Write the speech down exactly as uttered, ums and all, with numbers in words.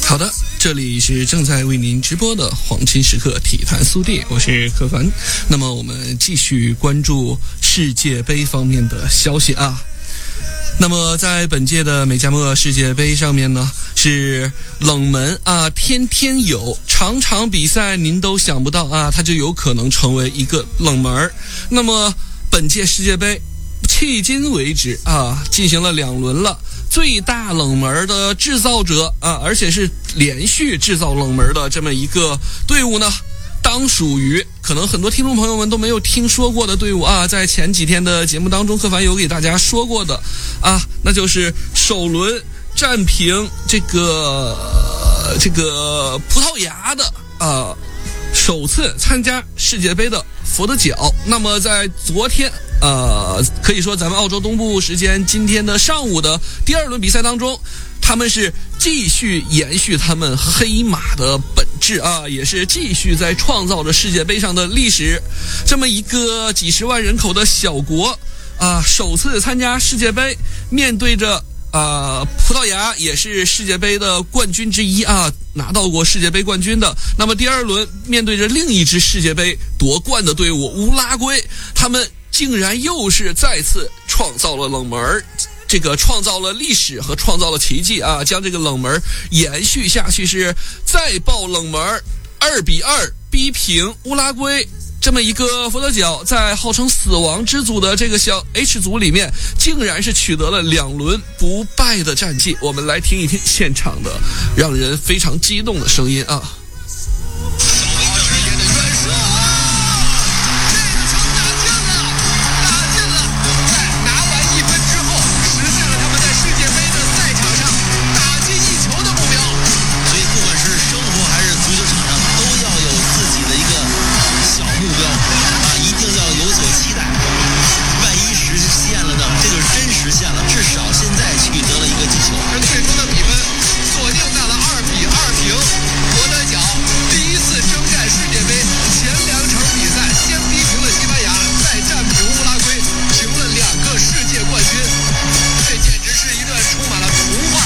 好的，这里是正在为您直播的黄金时刻体坛速递，我是柯凡。那么我们继续关注世界杯方面的消息啊。那么在本届的美加墨世界杯上面呢，是冷门啊，天天有，场场比赛您都想不到啊，它就有可能成为一个冷门。那么本届世界杯迄今为止啊，进行了两轮了。最大冷门的制造者啊，而且是连续制造冷门的这么一个队伍呢，当属于可能很多听众朋友们都没有听说过的队伍啊，在前几天的节目当中，柯凡有给大家说过的啊，那就是首轮战平这个呃这个葡萄牙的啊，首次参加世界杯的佛得角。那么在昨天呃，可以说咱们澳洲东部时间今天的上午的第二轮比赛当中，他们是继续延续他们黑马的本质啊，也是继续在创造着世界杯上的历史。这么一个几十万人口的小国啊，首次参加世界杯，面对着啊葡萄牙，也是世界杯的冠军之一啊，拿到过世界杯冠军的。那么第二轮面对着另一支世界杯夺冠的队伍乌拉圭，他们竟然又是再次创造了冷门，这个创造了历史和创造了奇迹啊！将这个冷门延续下去，是再爆冷门，二比二逼平乌拉圭。这么一个佛得角，在号称死亡之组的这个小 H 组里面，竟然是取得了两轮不败的战绩。我们来听一听现场的让人非常激动的声音啊！